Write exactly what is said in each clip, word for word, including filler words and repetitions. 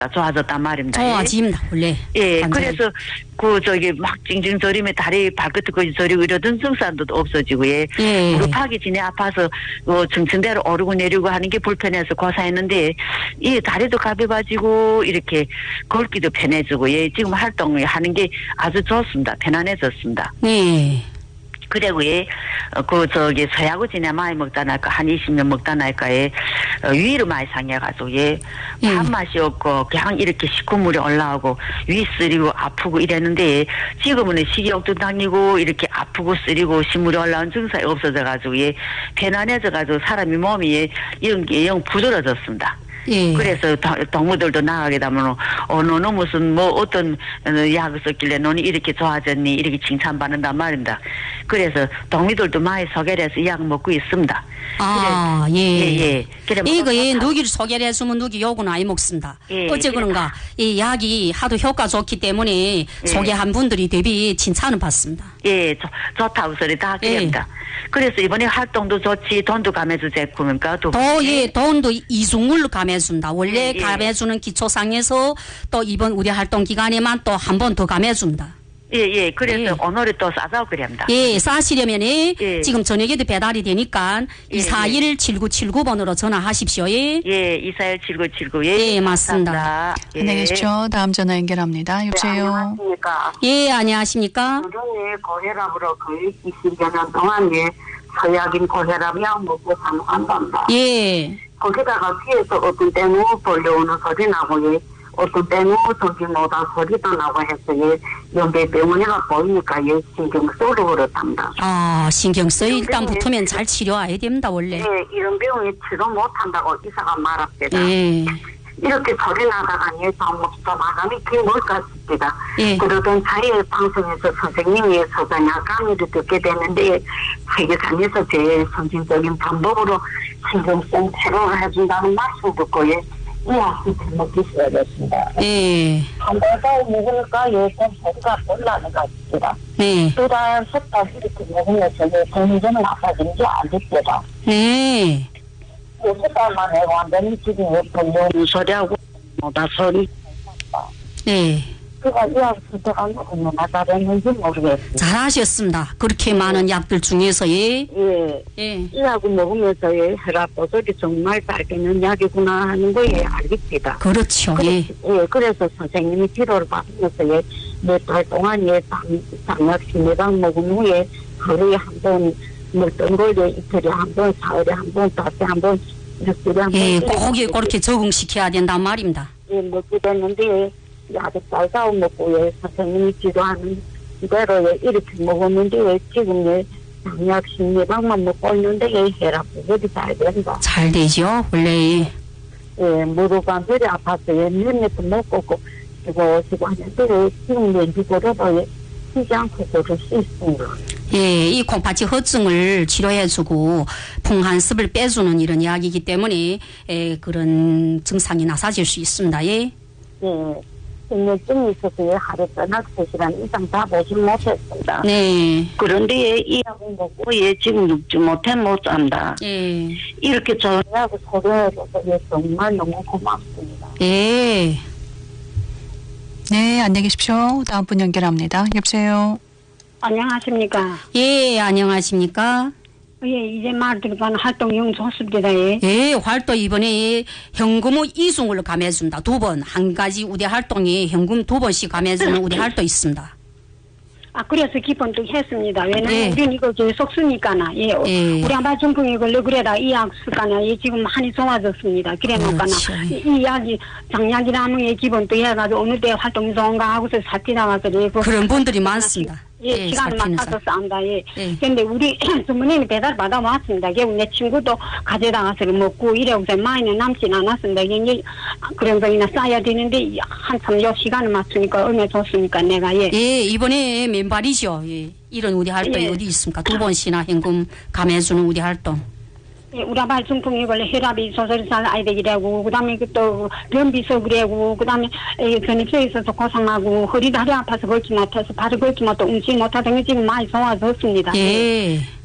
좋아졌단 말입니다. 좋아집니다, 원래. 예, 완전히. 그래서 그 저기 막 징징 저리며 다리 발끝까지 저리고 이러던 증상도 없어지고 예. 예. 무릎하기 전에 아파서 뭐 층층대로 오르고 내리고 하는 게 불편해서 고사했는데 이 다리도 가벼워지고 이렇게 걷기도 편해지고 예. 지금 활동을 하는 게 아주 좋습니다. 편안해졌습니다. 네. 그리고 예, 어, 그 저기 서야구 지내 많이 먹다 날까 한 이십 년 먹다 날까에 어, 위를 많이 상해가지고 예, 음. 밥맛이 없고 그냥 이렇게 식구물이 올라오고 위 쓰리고 아프고 이랬는데 지금은 식욕도 당기고 이렇게 아프고 쓰리고 식물이 올라온 증상이 없어져가지고 예, 편안해져가지고 사람이 몸이 예, 이런 게 영 부드러졌습니다. 예. 그래서 동무들도 나가게 되면 어 너는 무슨 뭐 어떤 약을 썼길래 너는 이렇게 좋아졌니 이렇게 칭찬받는단 말입니다. 그래서 동무들도 많이 소개를 해서 약 먹고 있습니다. 아, 그래, 예. 예, 예. 그래, 이거, 예, 뭐, 누기를 소개를 해주면 누기 요구는 아이 먹습니다. 예, 어째 그런가? 이 약이 하도 효과 좋기 때문에 예. 소개한 분들이 대비 칭찬을 받습니다. 예, 좋, 좋다고 소리 다 그럽니다. 예. 그래서 이번에 활동도 좋지 돈도 감해주 제품입니까? 또, 또, 예, 돈도 이중물로 감해준다. 원래 예, 예. 감해주는 기초상에서 또 이번 우리 활동 기간에만 또 한 번 더 감해준다. 예, 예. 그래서 예. 오늘이 또 싸자고 그럽니다. 예, 싸시려면 예. 지금 저녁에도 배달이 되니까 예, 이사일 칠구칠구 번으로 전화하십시오. 예, 예, 이사일 칠구칠구. 예, 예, 맞습니다. 감사합니다. 예. 안녕히 계십시오. 다음 전화 연결합니다. 여보세요. 안녕하십니까. 예, 안녕하십니까? 주변에 고혈압으로 거의 이십 년 동안 예, 서약인 고혈압 약 먹고 사는한답니다. 예, 거기다가 뒤에서 어떤 때는 벌려오는 소리 나고 예, 어떤 때는 정신 못한 소리도 나고 해서 예, 연배 병원에가 보이니까 예, 신경 쓰러 그렇답니다. 아, 신경 써 일단 붙으면 잘 치료해야 됩니다, 원래. 예, 이런 병이 치료 못한다고 의사가 말합니다. 예, 이렇게 소리 나다가 예, 좀 마감이 길까 싶습니다. 예. 그러던 사이에 방송에서 선생님이 서자냐 강의를 듣게 되는데 세계상에서 제일 선진적인 방법으로 신경성 치료를 해준다는 말씀 듣고 예, 이 약을 먹기 시작했습니다. 예, 한 달 더 먹으니까 예, 좀 소리가 올라는 것 같습니다. 네, 두 달, 석 달 이렇게 먹으면서 예, 점점 나빠진지 알겠습니다. 네. 석 달 만에 완전히 지금 벌려오는 소리하고 뭐다 소리 네, 그가 이 약을 선택한 거 얼마나 잘했는지 모르겠습니다. 잘하셨습니다. 그렇게 많은 약들 중에서 예, 예, 예, 이 약을 먹으면서 예, 혈압 보조리 정말 잘되는 약이구나 하는 거 예, 알겠습니다. 그렇죠. 예, 예, 그래서 선생님이 치료를 받으면서 예, 몇 달 동안 예, 당, 당약 심리방 먹은 후에 하루에 한 번 먹던 걸 예, 이틀에 한 번, 사흘에 한 번, 달에 한 번, 일주일에 한 번. 예, 꼭 예, 그렇게 적응시켜야 된단 말입니다. 예, 먹게 됐는데 예, 아주 쌀싸움 먹고 예, 선생님이 지도하는 대로 예, 이렇게 먹었는데 예, 지금 예, 당약 심리방만 먹고 있는데 예, 혈압 보조리 잘 된다. 잘 되죠, 원래. 예, 무릎 관절이 아팠어요. 몇몇도 못 걷고, 그리고, 지고 하는데, 지금 렌즈고려도 쉬지 않고 걸을 수 있습니다. 예, 이 콩팥이 허증을 치료해주고 풍한습을 빼주는 이런 약이기 때문에 예, 그런 증상이 나사질 수 있습니다. 예, 예, 생명증이 있어서 하루 떠나서 세 시간 이상 다 보지 못했습니다. 네, 그런데 이 약을 먹고, 예, 지금 눕지 못해 못 잔다. 예, 이렇게 좋은 약을 소개해줘서 예, 정말 너무 고맙습니다. 예. 네, 안녕히 계십시오. 다음 분 연결합니다. 여보세요. 안녕하십니까. 예, 안녕하십니까? 예, 이제 말 들어가는 활동 영 좋습니다. 예. 예, 활동 이번에 현금을 이중으로 감해준다. 두 번, 한 가지 우리 활동에 현금 두 번씩 감해주는 우리 활동 있습니다. 아, 그래서 기본도 했습니다. 왜냐면 예. 우리는 이거 계속 쓰니까나. 예. 예. 우리 아빠 중풍이 걸려 그래라 이 약 쓰까나. 예, 지금 많이 좋아졌습니다. 그래 놓고나. 그렇죠. 이, 이 약이 장약이라면 예, 기본도 해가지고 어느 때 활동이 좋은가 하고서 사티 나가서 예, 그 그런 분들이 많습니다. 예, 시간을 살피는 맞춰서 사람. 싼다. 예. 예. 근데 우리 주머니는 배달 받아왔습니다. 결국 내 친구도 가져다가서 먹고 이래서 많이는 남진 않았습니다. 이게 그런 거이나 싸야 되는데 한참 요 시간을 맞추니까 얼마나 좋습니까, 내가. 예. 예, 이번에 맨발이죠. 예. 이런 우리 활동이 예. 어디 있습니까? 두 번씩이나 현금 감해주는 우리 활동. 예, 우리 아빠 중풍이 걸려 혈압이 조절이 잘 아야 되기라고, 그 다음에 또 변비서 그래고, 그 다음에 전입소에 있어서 고상하고, 허리 다리 아파서 걷지 못해서 발을 걷지 못하고 움직이 못하던 게 지금 많이 좋아졌습니다. 예.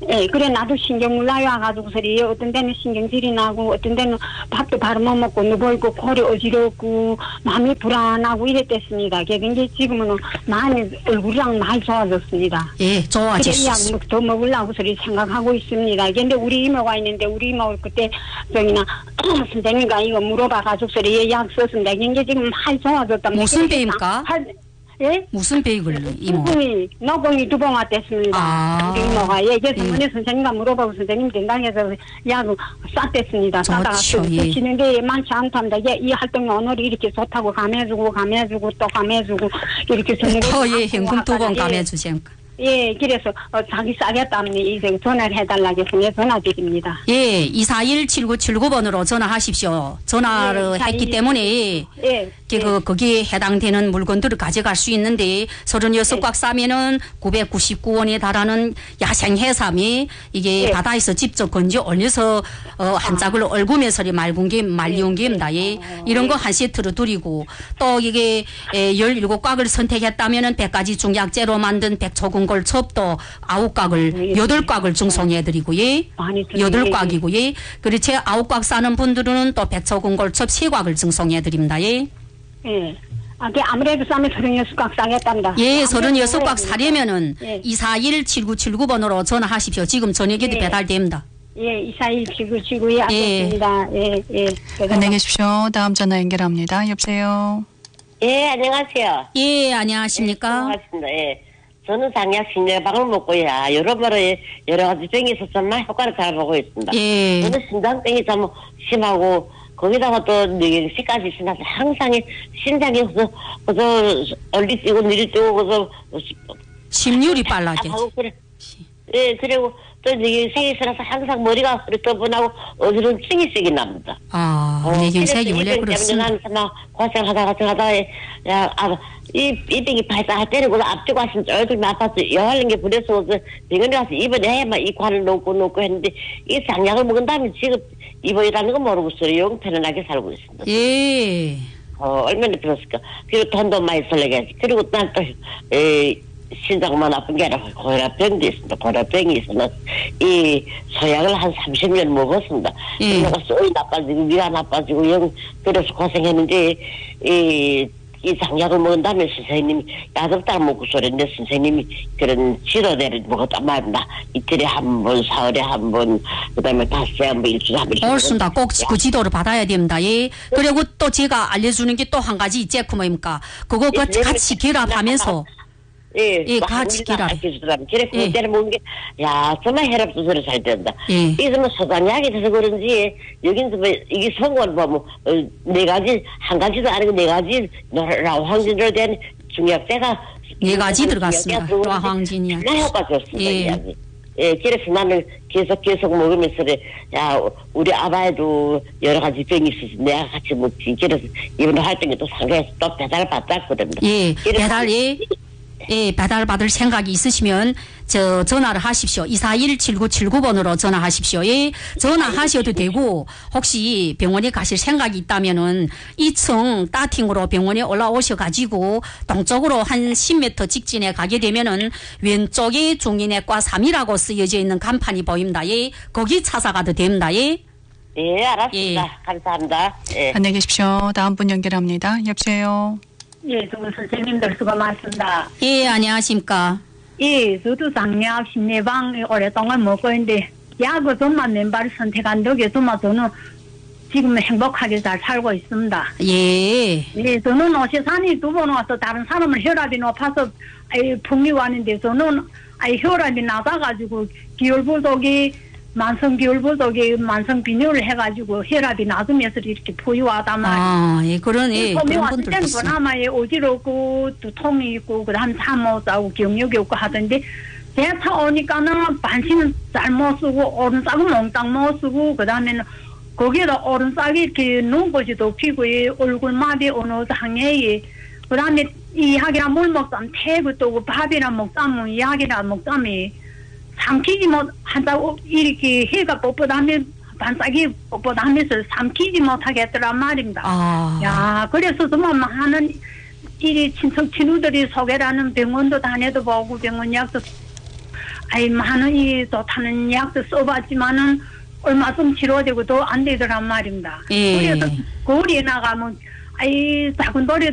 예, 그래 나도 신경물 나와가지고서리 어떤 데는 신경질이 나고 어떤 데는 밥도 바로 못 먹고 누워있고 골이 어지럽고 마음이 불안하고 이랬댔습니다. 그게 지금은 많이 얼굴이랑 많이 좋아졌습니다. 예, 좋아졌습니다. 그래 더 먹으려고 소리 생각하고 있습니다. 근데 우리 이모가 있는데 우리 이모 그때 저기나 선생님과 이거 물어봐가지고 소리 약 썼습니다. 이게 지금 많이 좋아졌다. 무슨 배입니까? 예? 무슨 배익을 이모? 노봉이, 노봉이 두 봉 왔댔습니다. 아. 우리 이모가. 예, 그래서 예. 어머니 선생님과 물어보고 선생님 된당에서 약을 쌌댔습니다. 싸다가 예. 쓰시는 게 많지 않답니다. 예, 이 활동이 오늘 이렇게 좋다고 감해주고, 감해주고, 또 감해주고, 이렇게 주는 거. 또 예, 현금 두 번 감해주십니까? 예, 그래서 어, 자기 싸겠다면 이제 전화를 해달라고 해서 전화드립니다. 예, 이사일 칠구칠구 번으로 전화하십시오. 전화를 예, 했기 이사일 때문에 예, 그, 그, 거기에 해당되는 물건들을 가져갈 수 있는데 서른여섯 꽉 싸면은 구백구십구 원에 달하는 야생 해삼이 이게 예. 바다에서 직접 건져 올려서 어, 한 짝을 얼구면서 맑은 게 말려온 게입니다. 예. 이런 거 한 세트로 드리고 또 이게 에, 열일곱 꽉을 선택했다면은 백 가지 중약재로 만든 백초근골 첩도 아홉 꽉을 여덟 꽉을 증송해 드리고 예. 많이 드리- 여덟 예, 꽉이고 예. 그리고 제 아홉 꽉 싸는 분들은 또 백초근골 첩 세 꽉을 증송해 드립니다. 예. 예. 아, 그 아무래도 싸면 서른여섯 꽉 싸겠답니다. 예, 서른여섯 꽉 사려면은 예. 이사일 칠구칠구 번으로 전화하십시오. 지금 저녁에도 예. 배달됩니다. 예, 이사일 지구지구에 앉았습니다. 예, 예. 안녕히 계십시오. 다음 전화 연결합니다. 여보세요. 예, 안녕하세요. 예, 안녕하십니까? 반갑습니다. 예. 저는 장약 신뢰방을 먹고, 야, 여러모로 여러 가지 병이 있어서 정말 효과를 잘 보고 있습니다. 예. 저는 심장병이 좀 심하고, 거기다가 또 뇌경색까지 있어서 항상 신장이 그저, 그저, 얼리 뛰고, 느리 뛰고, 그저, 심률이 빨라게. 하고 그래. 예, 그리고 또 뇌경색이 있어서 항상 머리가 흐릿떠분하고 어지러운 층이 세게 납니다. 아, 뇌경색이 원래 그렇습니다. 나는 막 고생하다 고생하다 야, 아, 이, 이 병이 발사할 때는 그 앞쪽 가시면 쫄쫄 아파서 여하는 게 부려서 병원에 가서 입원해 해야만 이 관을 놓고 놓고 했는데 이 장약을 먹은 다음에 지금 입원이라는 거 모르고 있어요. 영 편안하게 살고 있습니다. 예. 어, 얼마나 들었을까. 그리고 돈도 많이 설레게 하지. 그리고 난 또, 에, 신장만 아픈 게 아니라 고혈압병도 있습니다. 고혈압병이 있으면 이 소약을 한 삼십 년 먹었습니다. 예. 내가 쏘이 나빠지고 위가 나빠지고 영 그래서 고생했는데 이, 이 장약을 먹은 다음에 선생님이 약을 따라 먹고 소리인데 선생님이 그런 지도대를 먹었단 말입니다. 이틀에 한 번, 사흘에 한 번, 그 다음에 다섯에 한 번, 일주일에 한 번. 옳습니다. 꼭 그 지도를 받아야 됩니다. 예. 그리고 또 제가 알려주는 게 또 한 가지 있지, 그 뭐입니까? 그거 그 예, 같이 결합하면서 예, 예, 같이 결합. 그래, 예. 그때는 먹는 게, 야, 정말 혈압 조절을 잘 된다. 예. 이게 뭐 소장약이 돼서 그런지, 여긴 뭐, 이게 성원 뭐, 뭐, 어, 네 가지, 한 가지도 아니고 네 가지, 라황진으로 된 중약제가. 네 가지 들어갔습니다. 라황진이야. 나 효과 좋습니다. 예. 이 약이. 예, 그래서 나는 계속 계속 먹으면서, 그래, 야, 우리 아바에도 여러 가지 병이 있어서 내가 같이 먹지. 그래서 이번 활동에 또 상가에서 또 배달을 받았거든요. 예, 그래서 배달, 예, 예, 배달 받을 생각이 있으시면, 저, 전화를 하십시오. 이사일 칠구칠구 번으로 전화하십시오. 예, 전화하셔도 되고, 혹시 병원에 가실 생각이 있다면은, 이 층 따팅으로 병원에 올라오셔가지고, 동쪽으로 한 십 미터 직진에 가게 되면은, 왼쪽에 중인외과 삼이라고 쓰여져 있는 간판이 보입니다. 예, 거기 찾아가도 됩니다. 예. 예, 알았습니다. 예. 감사합니다. 예. 안녕히 계십시오. 다음 분 연결합니다. 여보세요. 예, 정말 선생님들 수고 많습니다. 예, 안녕하십니까. 예, 저도 장약 신내방 오랫동안 먹고 있는데 약을 좀만 맨발 선택한 덕에 정말 저는 지금 행복하게 잘 살고 있습니다. 예. 예, 저는 오시산이 두 번 와서 다른 사람은 혈압이 높아서 아이, 풍이 왔는데 저는 아이, 혈압이 낮아가지고 기혈부족이 만성 기혈부족이 만성 빈혈을 해가지고 혈압이 낮으면서 이렇게 포유하단 말이에요. 아, 예, 그런, 예, 처음에 그런 왔을 분들도 때는 있어요. 그나마 어지럽고 두통이 있고 그다음 잠못 자고 경력이 없고 하던데 대차 오니까는 반신은 잘 못 쓰고 오른쪽은 몽땅 못 쓰고 그다음에는 거기에다 오른쪽이 이렇게 눈꽃이 덮이고 이 얼굴마디 어느 장애에 그다음에 이 약이랑 물 먹자면 태그 뜨고 밥이랑 먹자면 이 약이랑 먹자면 삼키지 못 한다 이렇게 해가 뻣뻣하면 반짝이 뻣뻣하면서 삼키지 못하겠더란 말입니다. 아. 야, 그래서 정말 많은 이리 친척 친구들이 소개라는 병원도 다녀도 보고 병원 약도 아이 많이 좋다는 약도 써봤지만은 얼마 좀 치료되고 더 안 되더란 말입니다. 예. 그래서 거리에 나가면 아이 작은 노래